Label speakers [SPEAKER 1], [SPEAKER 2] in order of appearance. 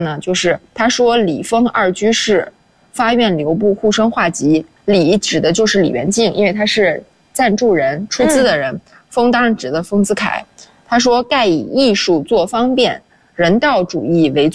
[SPEAKER 1] 呢，就是他说李峰二居士发愿留步护生画集，李指的就是李元敬，因为他是赞助人出资的人，峰当然指的丰子恺。他说盖以艺术做方便，人道主义为